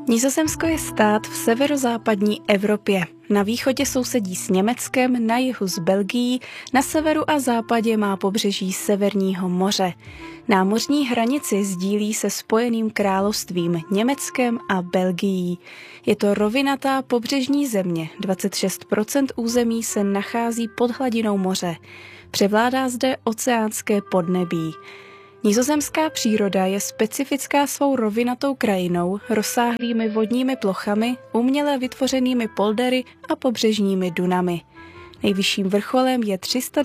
Nizozemsko je stát v severozápadní Evropě. Na východě sousedí s Německem, na jihu s Belgií, na severu a západě má pobřeží Severního moře. Námořní hranici sdílí se Spojeným královstvím, Německem a Belgií. Je to rovinatá pobřežní země, 26% území se nachází pod hladinou moře. Převládá zde oceánské podnebí. Nizozemská příroda je specifická svou rovinatou krajinou, rozsáhlými vodními plochami, uměle vytvořenými poldery a pobřežními dunami. Nejvyšším vrcholem je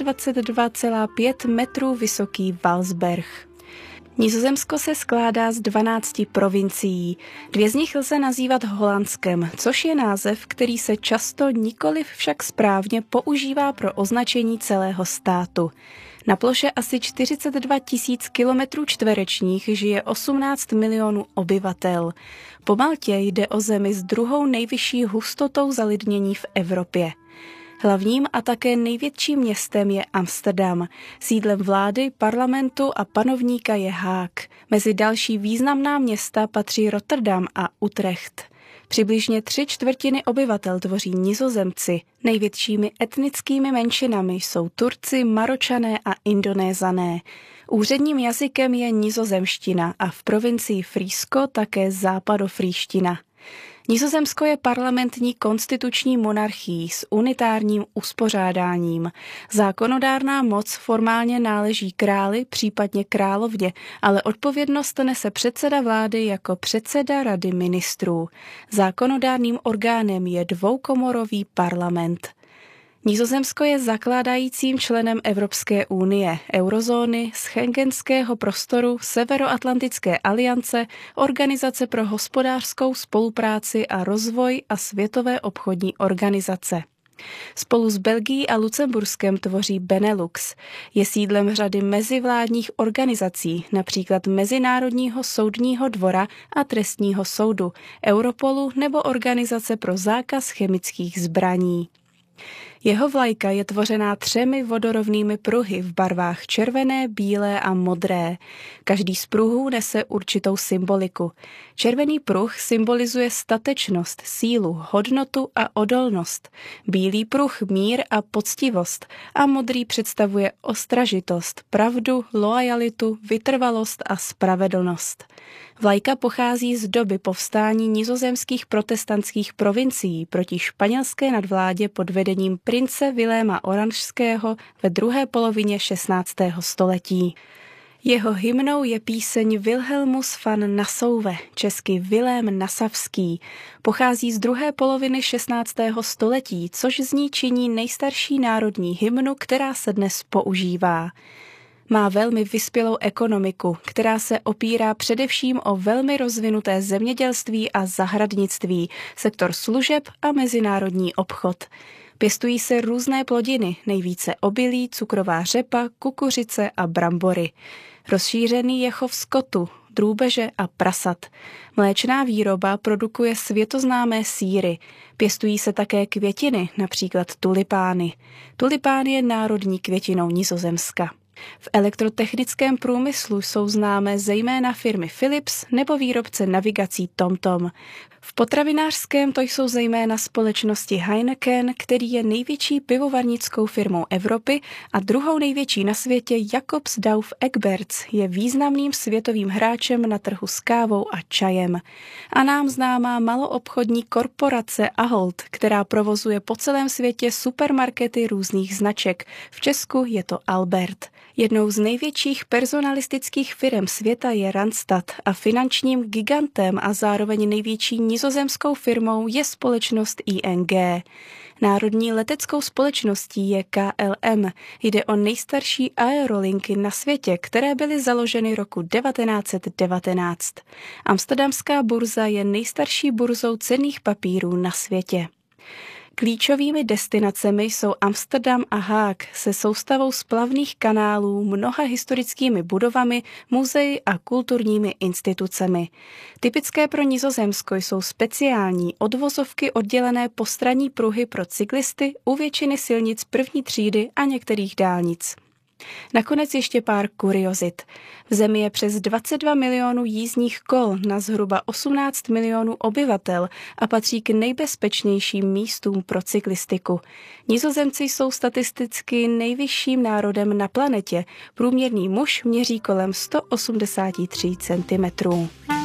322,5 metrů vysoký Valsberg. Nizozemsko se skládá z 12 provincií. 2 z nich lze nazývat Holandskem, což je název, který se často, nikoliv však správně, používá pro označení celého státu. Na ploše asi 42 000 kilometrů čtverečních žije 18 milionů obyvatel. Po Maltě jde o zemi s druhou nejvyšší hustotou zalidnění v Evropě. Hlavním a také největším městem je Amsterdam. Sídlem vlády, parlamentu a panovníka je Haag. Mezi další významná města patří Rotterdam a Utrecht. Přibližně 3/4 obyvatel tvoří Nizozemci. Největšími etnickými menšinami jsou Turci, Maročané a Indonézané. Úředním jazykem je nizozemština a v provincii Frýsko také západofrýština. Nizozemsko je parlamentní konstituční monarchií s unitárním uspořádáním. Zákonodárná moc formálně náleží králi, případně královně, ale odpovědnost nese předseda vlády jako předseda rady ministrů. Zákonodárným orgánem je dvoukomorový parlament. Nizozemsko je zakládajícím členem Evropské unie, eurozóny, schengenského prostoru, Severoatlantické aliance, Organizace pro hospodářskou spolupráci a rozvoj a Světové obchodní organizace. Spolu s Belgií a Lucemburskem tvoří Benelux. Je sídlem řady mezivládních organizací, například Mezinárodního soudního dvora a trestního soudu, Europolu nebo Organizace pro zákaz chemických zbraní. Jeho vlajka je tvořená 3 vodorovnými pruhy v barvách červené, bílé a modré. Každý z pruhů nese určitou symboliku. Červený pruh symbolizuje statečnost, sílu, hodnotu a odolnost. Bílý pruh mír a poctivost a modrý představuje ostražitost, pravdu, loajalitu, vytrvalost a spravedlnost. Vlajka pochází z doby povstání nizozemských protestantských provincií proti španělské nadvládě pod vedením prince Viléma Oranžského ve druhé polovině 16. století. Jeho hymnou je píseň Wilhelmus van Nassauwe, česky Vilém Nasavský. Pochází z druhé poloviny 16. století, což z ní činí nejstarší národní hymnu, která se dnes používá. Má velmi vyspělou ekonomiku, která se opírá především o velmi rozvinuté zemědělství a zahradnictví, sektor služeb a mezinárodní obchod. Pěstují se různé plodiny, nejvíce obilí, cukrová řepa, kukuřice a brambory. Rozšířený je chov skotu, drůbeže a prasat. Mléčná výroba produkuje světoznámé sýry. Pěstují se také květiny, například tulipány. Tulipán je národní květinou Nizozemska. V elektrotechnickém průmyslu jsou známé zejména firmy Philips nebo výrobce navigací TomTom. V potravinářském to jsou zejména společnosti Heineken, který je největší pivovarnickou firmou Evropy, a druhou největší na světě Jacobs Douwe Egberts je významným světovým hráčem na trhu s kávou a čajem. A nám známá maloobchodní korporace Ahold, která provozuje po celém světě supermarkety různých značek. V Česku je to Albert. Jednou z největších personalistických firem světa je Randstad a finančním gigantem a zároveň největší nizozemskou firmou je společnost ING. Národní leteckou společností je KLM. Jde o nejstarší aerolinky na světě, které byly založeny roku 1919. Amsterdamská burza je nejstarší burzou cenných papírů na světě. Klíčovými destinacemi jsou Amsterdam a Haag se soustavou splavných kanálů, mnoha historickými budovami, muzeji a kulturními institucemi. Typické pro Nizozemsko jsou speciální odvozovky oddělené postranní pruhy pro cyklisty u většiny silnic první třídy a některých dálnic. Nakonec ještě pár kuriozit. V zemi je přes 22 milionů jízdních kol na zhruba 18 milionů obyvatel a patří k nejbezpečnějším místům pro cyklistiku. Nizozemci jsou statisticky nejvyšším národem na planetě. Průměrný muž měří kolem 183 cm.